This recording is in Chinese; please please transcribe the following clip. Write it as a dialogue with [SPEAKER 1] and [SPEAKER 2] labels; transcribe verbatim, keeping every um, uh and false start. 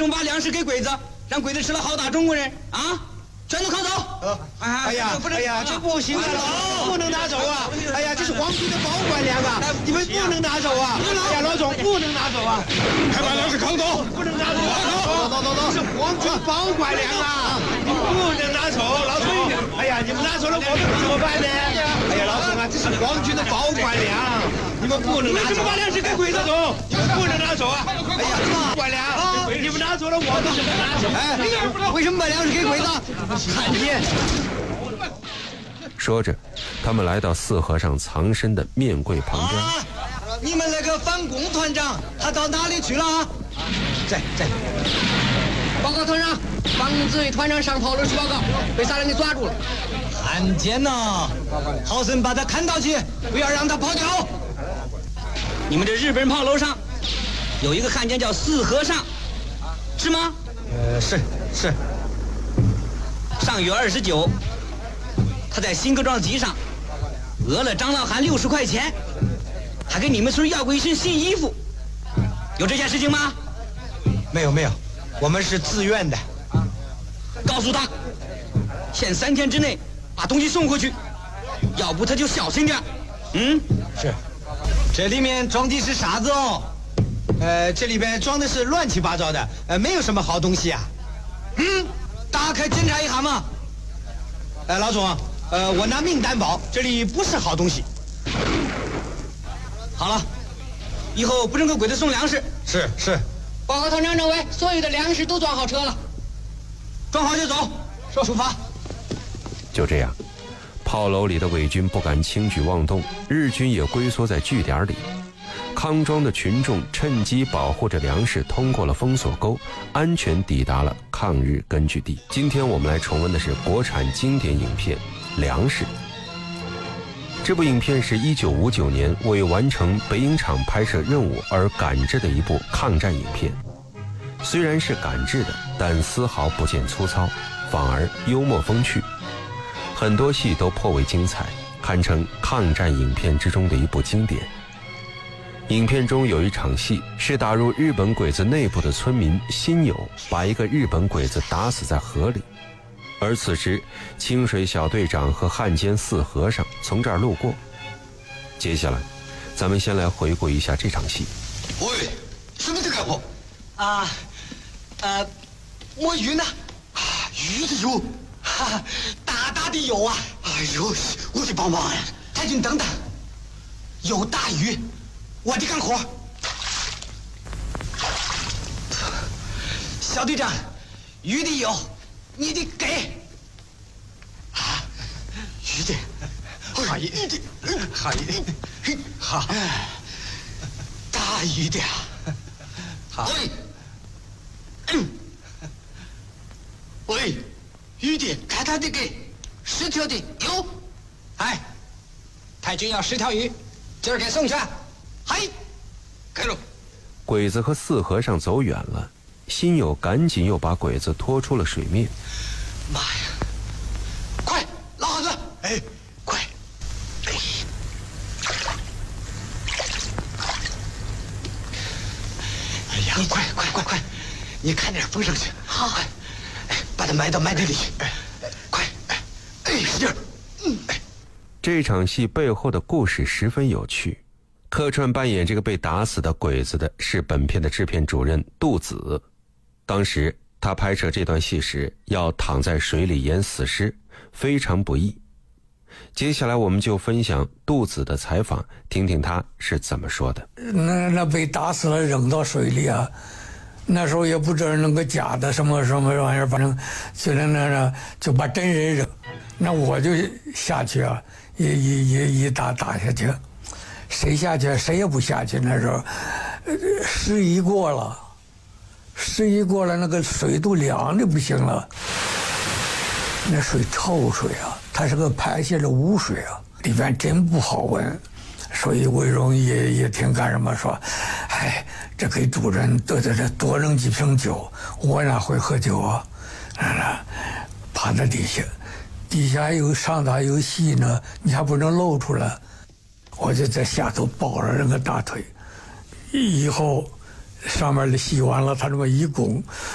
[SPEAKER 1] 种把粮食给鬼子，让鬼子吃了好打中国人啊！全都扛走！
[SPEAKER 2] 呃，哎呀，哎呀，这不行啊，老不能拿走啊！哎呀，这是皇军的保管粮啊，你们不能拿走啊！哎呀，老总不能拿走啊！
[SPEAKER 3] 快把粮食扛走！
[SPEAKER 2] 不能拿走啊！走走走走，这是皇军保管粮啊，你们不能拿走，老总！哎呀，你们拿走了我们怎么办呢？哎呀，老总啊，这是皇军的保管粮，你们不能拿走！为什么把粮食给鬼子？总，你们不能拿走啊！哎呀，保管粮，你们拿走了我们怎么拿走？
[SPEAKER 1] 哎，为什么把粮食给鬼子？看见。
[SPEAKER 4] 说着，他们来到四和尚藏身的面柜旁边。
[SPEAKER 1] 啊、你们那个反共团长他到哪里去了啊？在在。
[SPEAKER 5] 报告团长，反共自卫团长上炮楼去报告，被啥人给抓住了？
[SPEAKER 1] 看见呐，好生把他看到起，不要让他跑掉。你们这日本人炮楼上有一个汉奸叫四和尚，是吗？
[SPEAKER 2] 呃，是是。
[SPEAKER 1] 上月二十九，他在新各庄集上讹了张老汉六十块钱，还给你们村要过一身新衣服，有这件事情吗？
[SPEAKER 2] 没有没有，我们是自愿的。
[SPEAKER 1] 告诉他，限三天之内把东西送回去，要不他就小心点。嗯，
[SPEAKER 2] 是。
[SPEAKER 1] 这里面装的是啥子哦？
[SPEAKER 2] 呃，这里边装的是乱七八糟的，呃，没有什么好东西啊。
[SPEAKER 1] 嗯。打开检查一下嘛。
[SPEAKER 2] 呃，老总，呃，我拿命担保，这里不是好东西。
[SPEAKER 1] 好了，以后不准给鬼子送粮食。
[SPEAKER 2] 是是。
[SPEAKER 5] 报告团长政委，所有的粮食都装好车了，
[SPEAKER 1] 装好就走，出发。
[SPEAKER 4] 就这样，炮楼里的伪军不敢轻举妄动，日军也龟缩在据点里。康庄的群众趁机保护着粮食，通过了封锁沟，安全抵达了抗日根据地。今天我们来重温的是国产经典影片《粮食》。这部影片是一九五九年为完成北影厂拍摄任务而赶制的一部抗战影片。虽然是赶制的，但丝毫不见粗糙，反而幽默风趣，很多戏都颇为精彩，堪称抗战影片之中的一部经典。影片中有一场戏是打入日本鬼子内部的村民辛友把一个日本鬼子打死在河里，而此时清水小队长和汉奸四和尚从这儿路过。接下来咱们先来回顾一下这场戏。
[SPEAKER 3] 喂，什么在干活
[SPEAKER 1] 啊？呃，摸鱼呢。
[SPEAKER 3] 啊，鱼的有，
[SPEAKER 1] 哈哈，大大的有啊。
[SPEAKER 3] 哎呦，我得帮忙呀！
[SPEAKER 1] 太君等等，有大鱼，我得干活。小队长，鱼的有，你得给。
[SPEAKER 3] 啊，鱼的，好鱼的，好鱼的，好，大鱼的，好。喂，嗯，喂，鱼的，看他的给，十条的有。
[SPEAKER 5] 哎，太君要十条鱼，今儿给送去。
[SPEAKER 3] 嗨，开喽。
[SPEAKER 4] 鬼子和四和尚走远了，辛友赶紧又把鬼子拖出了水面。
[SPEAKER 3] 妈呀！快，老汉子！哎，快！哎，哎呀，你快快快快，你看点风声去。好，哎，哎，把它埋到埋袋里去。哎，快，哎，哎，使劲儿。嗯，哎。
[SPEAKER 4] 这场戏背后的故事十分有趣。客串扮演这个被打死的鬼子的是本片的制片主任杜子。当时他拍摄这段戏时要躺在水里演死尸，非常不易。接下来我们就分享杜子的采访，听听他是怎么说的。
[SPEAKER 6] 那那被打死了扔到水里啊，那时候也不知道那个假的什么什么玩意儿，反正就那那那就把真人扔，那我就下去啊，一一一一打打下去。谁下去谁也不下去，那时候时一过了时一过了那个水都凉的不行了，那水臭水啊，它是个排泄的污水啊，里边真不好闻。所以魏荣也也挺干什么说，哎，这给主人多多多扔几瓶酒，我哪会喝酒啊？啊，趴在底下，底下有上头还有戏呢，你还不能露出来。我就在下头抱着那个大腿，以后上面的戏完了，他这么一拱，